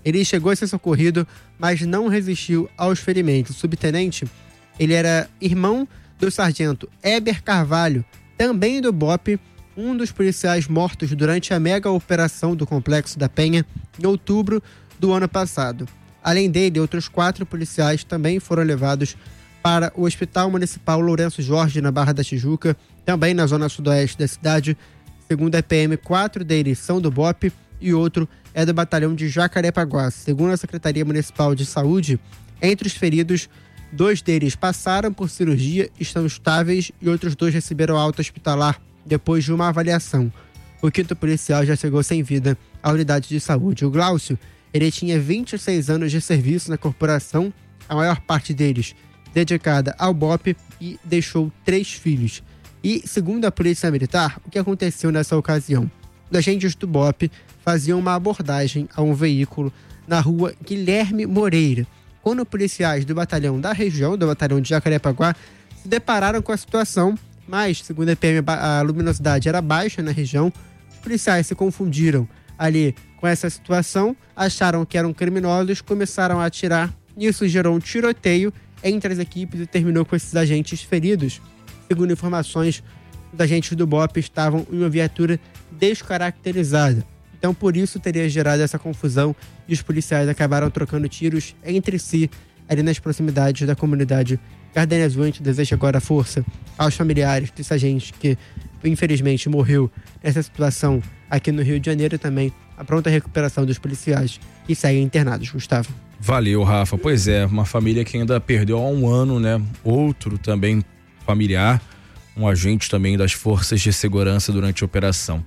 Ele chegou a ser socorrido, mas não resistiu aos ferimentos. O subtenente, ele era irmão do sargento Heber Carvalho, também do BOPE, um dos policiais mortos durante a mega operação do Complexo da Penha em outubro do ano passado. Além dele, outros 4 policiais também foram levados para o Hospital Municipal Lourenço Jorge, na Barra da Tijuca, também na zona sudoeste da cidade. Segundo a PM, 4 deles são do BOPE e outro é do batalhão de Jacarepaguá. Segundo a Secretaria Municipal de Saúde, entre os feridos, 2 deles passaram por cirurgia, estão estáveis e outros 2 receberam alta hospitalar depois de uma avaliação. O 5º policial já chegou sem vida à unidade de saúde. O Glaucio, ele tinha 26 anos de serviço na corporação, a maior parte deles dedicada ao BOPE, e deixou 3 filhos. E, segundo a Polícia Militar, o que aconteceu nessa ocasião? Os agentes do BOPE faziam uma abordagem a um veículo na rua Guilherme Moreira, quando policiais do batalhão da região, do batalhão de Jacarepaguá, se depararam com a situação, mas, segundo a PM, a luminosidade era baixa na região. Os policiais se confundiram ali com essa situação, acharam que eram criminosos, começaram a atirar. Isso gerou um tiroteio entre as equipes e terminou com esses agentes feridos. Segundo informações, os agentes do BOPE estavam em uma viatura descaracterizada. Então, por isso teria gerado essa confusão e os policiais acabaram trocando tiros entre si ali nas proximidades da comunidade Gardenia Azul. A gente deseja agora força aos familiares desse agente que, infelizmente, morreu nessa situação aqui no Rio de Janeiro, e também a pronta recuperação dos policiais que seguem internados. Gustavo. Valeu, Rafa. Pois é, uma família que ainda perdeu há um ano, né? Outro também familiar, um agente também das forças de segurança durante a operação.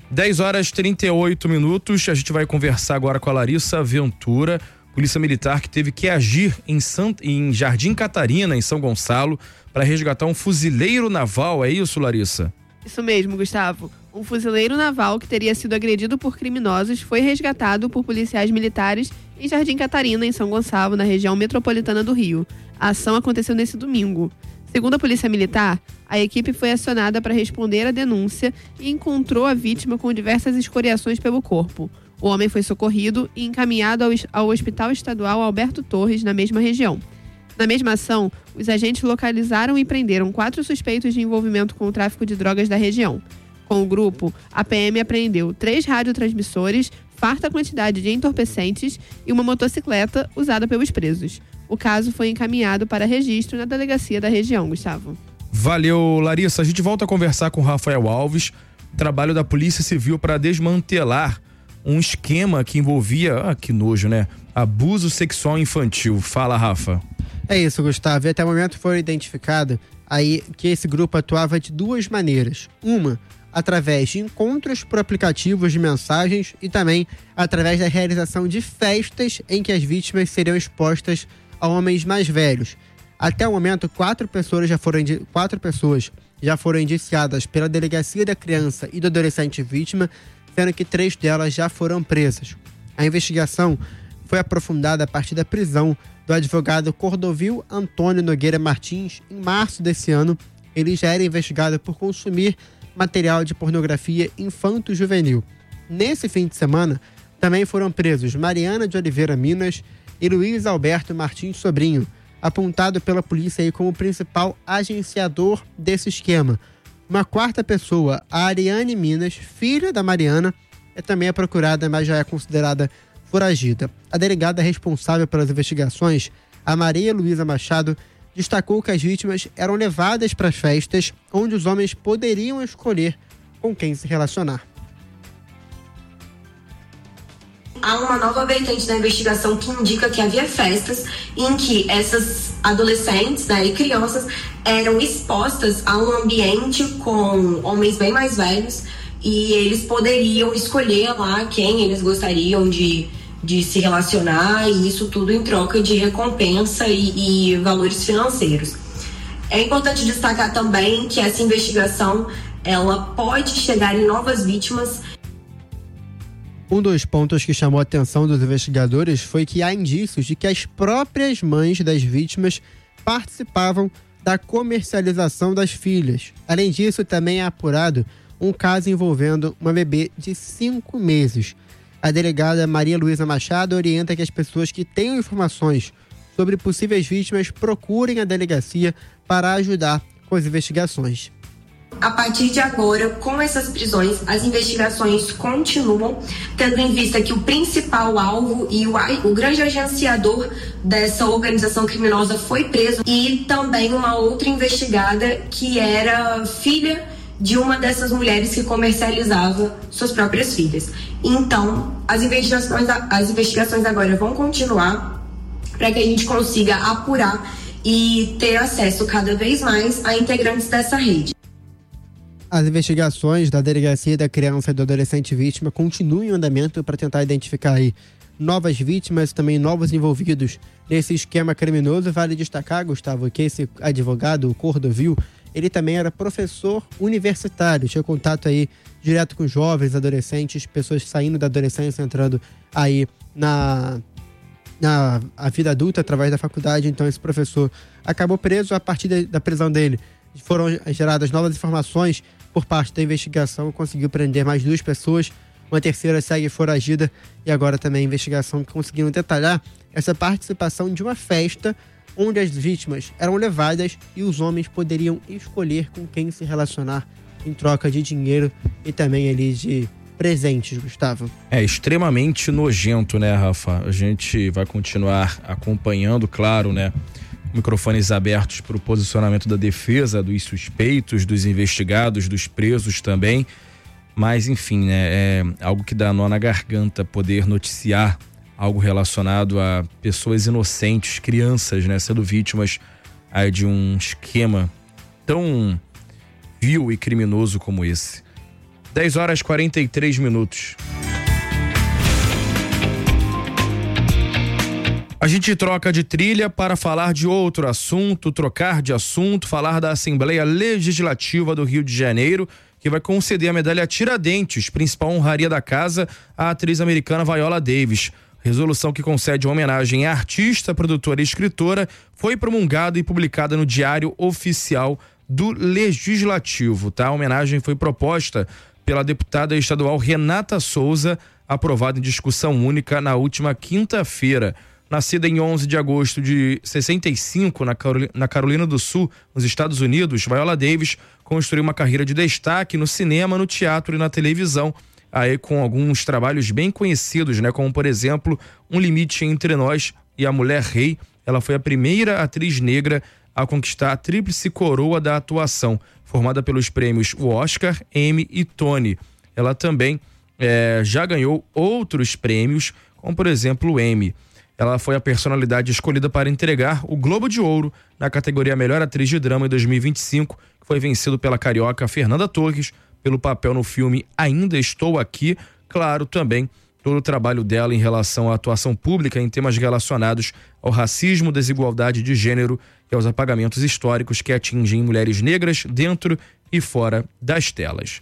10h38, a gente vai conversar agora com a Larissa Ventura, polícia militar que teve que agir em Jardim Catarina, em São Gonçalo, para resgatar um fuzileiro naval. É isso, Larissa? Isso mesmo, Gustavo. Um fuzileiro naval que teria sido agredido por criminosos foi resgatado por policiais militares em Jardim Catarina, em São Gonçalo, na região metropolitana do Rio. A ação aconteceu nesse domingo. Segundo a Polícia Militar, a equipe foi acionada para responder à denúncia e encontrou a vítima com diversas escoriações pelo corpo. O homem foi socorrido e encaminhado ao Hospital Estadual Alberto Torres, na mesma região. Na mesma ação, os agentes localizaram e prenderam 4 suspeitos de envolvimento com o tráfico de drogas da região. Com o grupo, a PM apreendeu 3 radiotransmissores, farta quantidade de entorpecentes e uma motocicleta usada pelos presos. O caso foi encaminhado para registro na delegacia da região, Gustavo. Valeu, Larissa. A gente volta a conversar com o Rafael Alves. Trabalho da Polícia Civil para desmantelar um esquema que envolvia, que nojo, né? Abuso sexual infantil. Fala, Rafa. É isso, Gustavo. E até o momento foi identificado aí que esse grupo atuava de 2 maneiras. Uma, através de encontros por aplicativos de mensagens, e também através da realização de festas em que as vítimas seriam expostas a homens mais velhos. Até o momento, 4 pessoas já foram indiciadas pela Delegacia da Criança e do Adolescente Vítima, sendo que 3 delas já foram presas. A investigação foi aprofundada a partir da prisão do advogado Cordovil Antônio Nogueira Martins em março desse ano. Ele já era investigado por consumir material de pornografia infanto-juvenil. Nesse fim de semana, também foram presos Mariana de Oliveira Minas e Luiz Alberto Martins Sobrinho, apontado pela polícia aí como principal agenciador desse esquema. Uma 4ª pessoa, a Ariane Minas, filha da Mariana, também é procurada, mas já é considerada foragida. A delegada responsável pelas investigações, a Maria Luísa Machado, destacou que as vítimas eram levadas para as festas onde os homens poderiam escolher com quem se relacionar. Há uma nova vertente da investigação que indica que havia festas em que essas adolescentes, né, e crianças eram expostas a um ambiente com homens bem mais velhos e eles poderiam escolher lá quem eles gostariam de se relacionar, e isso tudo em troca de recompensa e valores financeiros. É importante destacar também que essa investigação ela pode chegar em novas vítimas. Um dos pontos que chamou a atenção dos investigadores foi que há indícios de que as próprias mães das vítimas participavam da comercialização das filhas. Além disso, também é apurado um caso envolvendo uma bebê de 5 meses. A delegada Maria Luísa Machado orienta que as pessoas que tenham informações sobre possíveis vítimas procurem a delegacia para ajudar com as investigações. A partir de agora, com essas prisões, as investigações continuam, tendo em vista que o principal alvo e o grande agenciador dessa organização criminosa foi preso, e também uma outra investigada que era filha de uma dessas mulheres que comercializava suas próprias filhas. Então, as investigações agora vão continuar para que a gente consiga apurar e ter acesso cada vez mais a integrantes dessa rede. As investigações da Delegacia da Criança e do Adolescente Vítima continuam em andamento para tentar identificar aí novas vítimas e também novos envolvidos nesse esquema criminoso. Vale destacar, Gustavo, que esse advogado, o Cordovil, ele também era professor universitário, tinha contato aí direto com jovens, adolescentes, pessoas saindo da adolescência, entrando aí na vida adulta através da faculdade. Então esse professor acabou preso. A partir da prisão dele foram geradas novas informações por parte da investigação, conseguiu prender mais 2 pessoas, uma terceira segue foragida, e agora também a investigação conseguiu detalhar essa participação de uma festa onde as vítimas eram levadas e os homens poderiam escolher com quem se relacionar em troca de dinheiro e também ali de presentes, Gustavo. É extremamente nojento, né, Rafa? A gente vai continuar acompanhando, claro, né? Microfones abertos para o posicionamento da defesa, dos suspeitos, dos investigados, dos presos também. Mas, enfim, né, é algo que dá nó na garganta poder noticiar algo relacionado a pessoas inocentes, crianças, né, sendo vítimas aí de um esquema tão vil e criminoso como esse. 10h43. A gente troca de trilha para falar de outro assunto, trocar de assunto, falar da Assembleia Legislativa do Rio de Janeiro, que vai conceder a medalha Tiradentes, principal honraria da casa, à atriz americana Viola Davis. Resolução que concede uma homenagem à artista, produtora e escritora foi promulgada e publicada no Diário Oficial do Legislativo, tá? A homenagem foi proposta pela deputada estadual Renata Souza, aprovada em discussão única na última quinta-feira. Nascida em 11 de agosto de 65 na Carolina do Sul, nos Estados Unidos, Viola Davis construiu uma carreira de destaque no cinema, no teatro e na televisão, aí com alguns trabalhos bem conhecidos, né? Como, por exemplo, Um Limite Entre Nós e A Mulher Rei. Ela foi a primeira atriz negra a conquistar a tríplice coroa da atuação, formada pelos prêmios Oscar, Emmy e Tony. Ela também já ganhou outros prêmios, como, por exemplo, o Emmy. Ela foi a personalidade escolhida para entregar o Globo de Ouro na categoria Melhor Atriz de Drama em 2025, que foi vencido pela carioca Fernanda Torres pelo papel no filme Ainda Estou Aqui. Claro, também todo o trabalho dela em relação à atuação pública em temas relacionados ao racismo, desigualdade de gênero e aos apagamentos históricos que atingem mulheres negras dentro e fora das telas.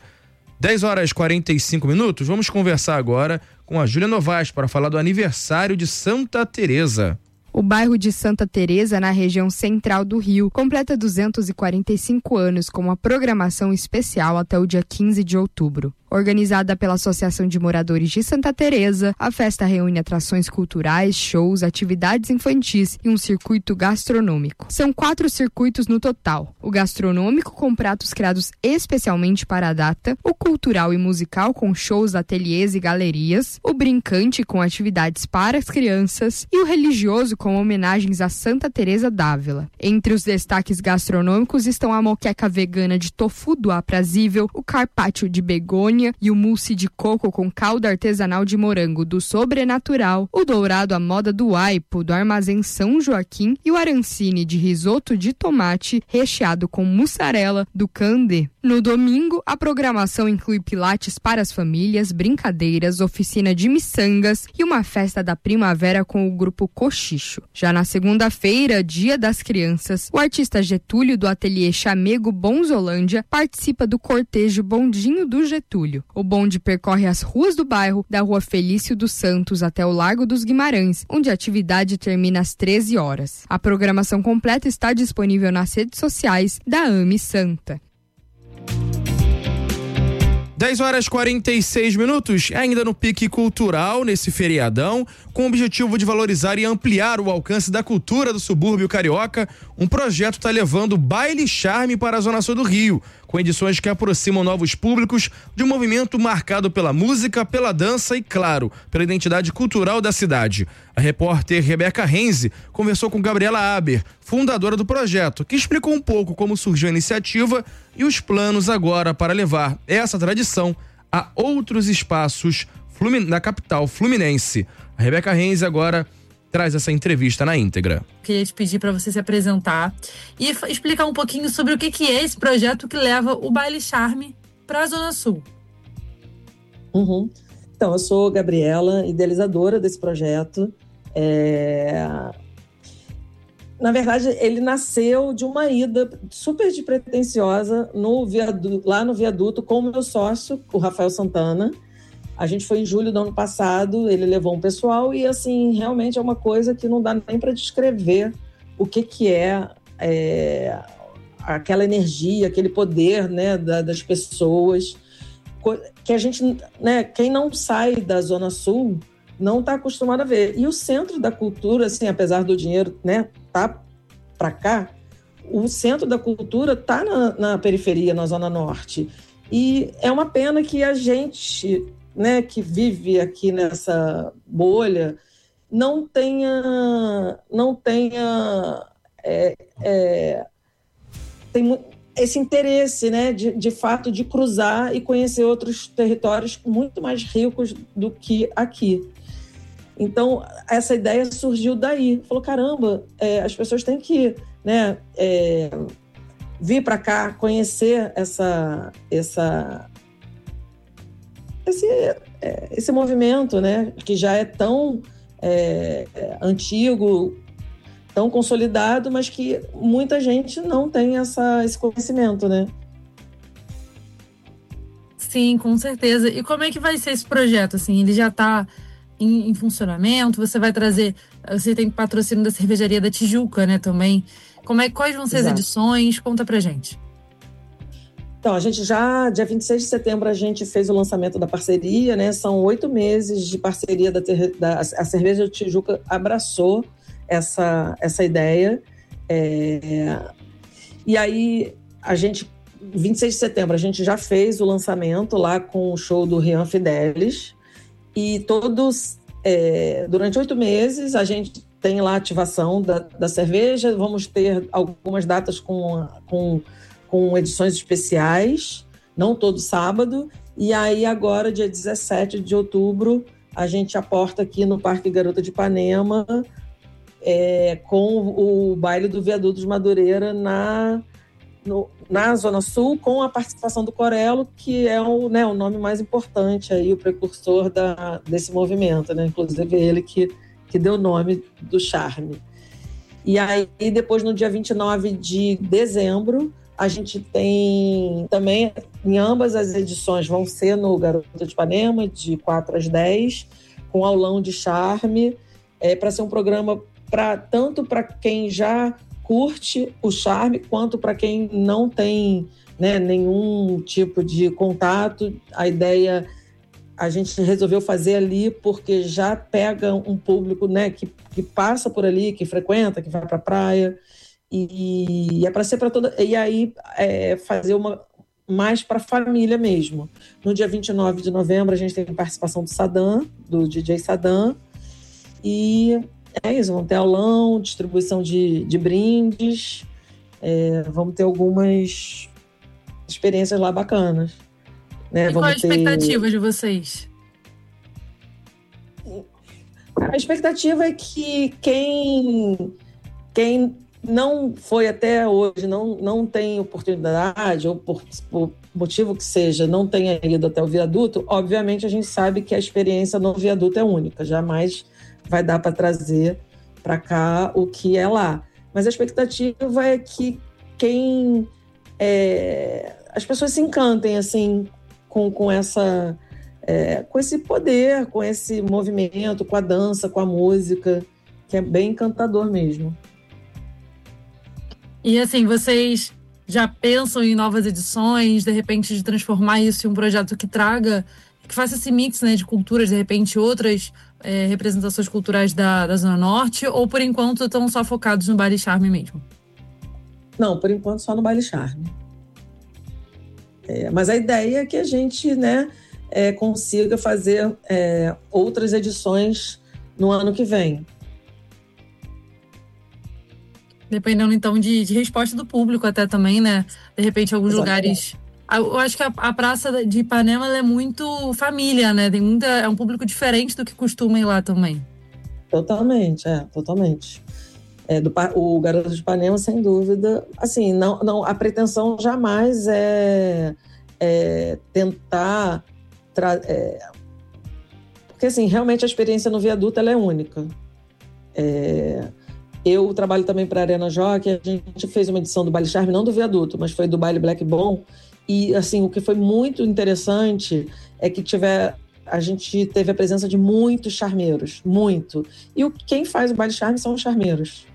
10h45, vamos conversar agora com a Júlia Novaes para falar do aniversário de Santa Teresa. O bairro de Santa Teresa, na região central do Rio, completa 245 anos com uma programação especial até o dia 15 de outubro. Organizada pela Associação de Moradores de Santa Teresa, a festa reúne atrações culturais, shows, atividades infantis e um circuito gastronômico. São 4 circuitos no total: o gastronômico, com pratos criados especialmente para a data, o cultural e musical, com shows, ateliês e galerias, o brincante, com atividades para as crianças, e o religioso, com homenagens a Santa Teresa d'Ávila. Entre os destaques gastronômicos estão a moqueca vegana de tofu do Aprazível, o carpaccio de begônia e o mousse de coco com calda artesanal de morango do Sobrenatural, o dourado à moda do Aipo do Armazém São Joaquim e o arancine de risoto de tomate recheado com mussarela do Candê. No domingo, a programação inclui pilates para as famílias, brincadeiras, oficina de miçangas e uma festa da primavera com o grupo Cochicho. Já na segunda-feira, Dia das Crianças, o artista Getúlio do ateliê Chamego Bonzolândia participa do cortejo Bondinho do Getúlio. O bonde percorre as ruas do bairro, da Rua Felício dos Santos até o Largo dos Guimarães, onde a atividade termina às 13 horas. A programação completa está disponível nas redes sociais da AME Santa. 10h46, ainda no pique cultural, nesse feriadão, com o objetivo de valorizar e ampliar o alcance da cultura do subúrbio carioca, um projeto está levando Baile Charme para a Zona Sul do Rio, com edições que aproximam novos públicos de um movimento marcado pela música, pela dança e, claro, pela identidade cultural da cidade. A repórter Rebeca Renze conversou com Gabriela Aber, fundadora do projeto, que explicou um pouco como surgiu a iniciativa e os planos agora para levar essa tradição a outros espaços na capital fluminense. A Rebeca Renze agora traz essa entrevista na íntegra. Queria te pedir para você se apresentar e explicar um pouquinho sobre o que é esse projeto que leva o Baile Charme para a Zona Sul. Então, eu sou Gabriela, idealizadora desse projeto. Na verdade, ele nasceu de uma ida super despretensiosa lá no viaduto com o meu sócio, o Rafael Santana. A gente foi em julho do ano passado, ele levou um pessoal e, assim, realmente é uma coisa que não dá nem para descrever o que é aquela energia, aquele poder, né, das pessoas, que a gente, né, quem não sai da Zona Sul não está acostumado a ver. E o centro da cultura, assim, apesar do dinheiro, né, tá para cá, o centro da cultura tá na periferia, na Zona Norte. E é uma pena que a gente, né, que vive aqui nessa bolha, não tenha tem esse interesse, né, de fato, de cruzar e conhecer outros territórios muito mais ricos do que aqui. Então, essa ideia surgiu daí. Falou, caramba, as pessoas têm que, né, vir para cá, conhecer esse movimento, né, que já é tão antigo, tão consolidado, mas que muita gente não tem esse conhecimento, né? Sim, com certeza. E como é que vai ser esse projeto? Assim, ele já está em funcionamento? Você vai trazer... Você tem patrocínio da Cervejaria da Tijuca, né, também. Quais vão ser as edições? Conta pra gente. Então, a gente já, dia 26 de setembro, a gente fez o lançamento da parceria, né? São 8 meses de parceria a Cerveja da Tijuca abraçou essa ideia. E aí, 26 de setembro, a gente já fez o lançamento lá com o show do Rian Fidelis. E todos, durante 8 meses, a gente tem lá a ativação da cerveja. Vamos ter algumas datas com edições especiais, não todo sábado. E aí agora, dia 17 de outubro, a gente aporta aqui no Parque Garota de Ipanema com o baile do Viaduto de Madureira na Zona Sul, com a participação do Corello, que é o nome mais importante, aí, o precursor desse movimento, né? Inclusive ele que deu o nome do Charme. E aí depois, no dia 29 de dezembro, a gente tem também, em ambas as edições, vão ser no Garota de Ipanema, de 4 às 10, com aulão de Charme, para ser um programa tanto para quem já curte o Charme, quanto para quem não tem, né, nenhum tipo de contato. A ideia a gente resolveu fazer ali porque já pega um público, né, que passa por ali, que frequenta, que vai para a praia. E é para ser para toda. E aí fazer mais para a família mesmo. No dia 29 de novembro, a gente tem a participação do DJ Sadam. E é isso, vamos ter aulão, distribuição de brindes. Vamos ter algumas experiências lá bacanas. Né? E qual a expectativa de vocês? A expectativa é que quem não foi até hoje, não tem oportunidade, ou por motivo que seja, não tenha ido até o viaduto, obviamente a gente sabe que a experiência no viaduto é única, jamais vai dar para trazer para cá o que é lá. Mas a expectativa é que as pessoas se encantem assim, com esse poder, com esse movimento, com a dança, com a música, que é bem encantador mesmo. E assim, vocês já pensam em novas edições, de repente de transformar isso em um projeto que faça esse mix, né, de culturas, de repente outras representações culturais da Zona Norte, ou por enquanto estão só focados no Baile Charme mesmo? Não, por enquanto só no Baile Charme. Mas a ideia é que a gente, né, consiga fazer outras edições no ano que vem. Dependendo, então, de resposta do público até também, né? De repente, alguns Exatamente. lugares... Eu acho que a Praça de Ipanema ela é muito família, né? É um público diferente do que costuma ir lá também. Totalmente, totalmente. O Garoto de Ipanema, sem dúvida. Assim, não, a pretensão jamais é tentar... Porque, assim, realmente a experiência no viaduto ela é única. Eu trabalho também para a Arena Jockey, a gente fez uma edição do Baile Charme, não do viaduto, mas foi do Baile Black Bom. E, assim, o que foi muito interessante é que a gente teve a presença de muitos charmeiros, muito. E quem faz o Baile Charme são os charmeiros.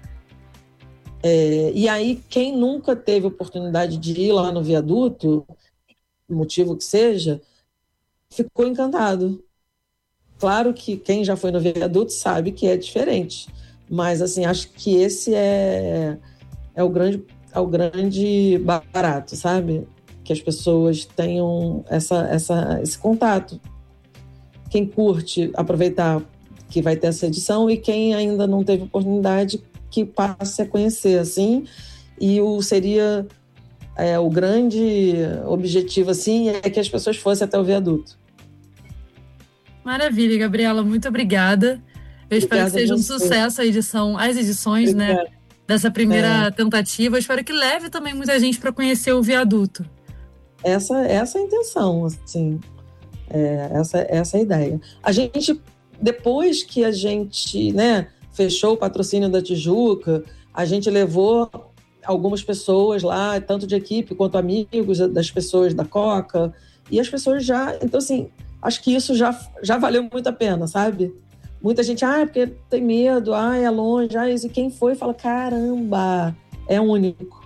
E aí, quem nunca teve oportunidade de ir lá no viaduto, motivo que seja, ficou encantado. Claro que quem já foi no viaduto sabe que é diferente. Mas, assim, acho que esse é o grande barato, sabe? Que as pessoas tenham esse contato. Quem curte, aproveitar que vai ter essa edição, e quem ainda não teve oportunidade, que passe a conhecer, assim. E seria o grande objetivo, assim, é que as pessoas fossem até o viaduto. Maravilha, Gabriela, muito obrigada. Eu espero que seja um sucesso as edições, né, dessa primeira tentativa. Eu espero que leve também muita gente para conhecer o viaduto. Essa é a intenção, assim. Essa é a ideia. A gente, depois que a gente, né, fechou o patrocínio da Tijuca, a gente levou algumas pessoas lá, tanto de equipe quanto amigos das pessoas da Coca, e as pessoas já... Então, assim, acho que isso já valeu muito a pena, sabe? Muita gente, porque tem medo, é longe, e quem foi fala, caramba, é único.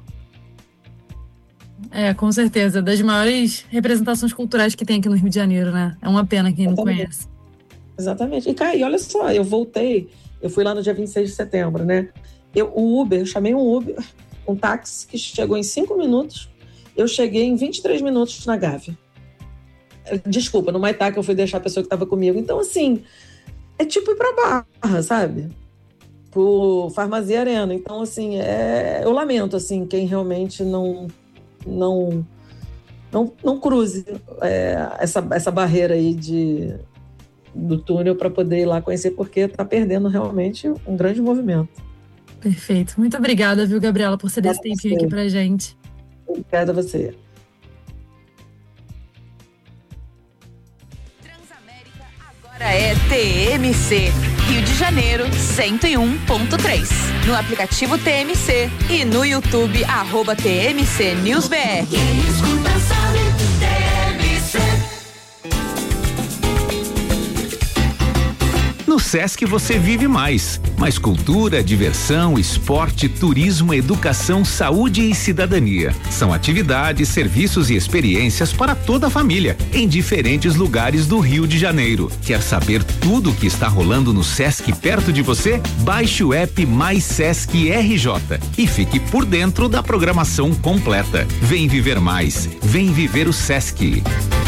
Com certeza, das maiores representações culturais que tem aqui no Rio de Janeiro, né? É uma pena quem não conhece. Exatamente. E olha só, eu fui lá no dia 26 de setembro, né? Eu chamei um Uber, um táxi que chegou em 5 minutos, eu cheguei em 23 minutos na Gávea. Desculpa, no Maitá, que eu fui deixar a pessoa que estava comigo. Então, assim... É tipo ir pra Barra, sabe? Pro Farmácia Arena. Então, assim, eu lamento, assim, quem realmente não cruze essa barreira aí do túnel para poder ir lá conhecer, porque tá perdendo realmente um grande movimento. Perfeito. Muito obrigada, viu, Gabriela, por ceder esse tempinho aqui pra gente. Obrigada a você. Agora é TMC, Rio de Janeiro 101.3. No aplicativo TMC e no YouTube, @TMC News BR. Quem escuta sabe, TMC. No Sesc você vive mais cultura, diversão, esporte, turismo, educação, saúde e cidadania. São atividades, serviços e experiências para toda a família, em diferentes lugares do Rio de Janeiro. Quer saber tudo o que está rolando no Sesc perto de você? Baixe o app Mais Sesc RJ e fique por dentro da programação completa. Vem viver mais, vem viver o Sesc.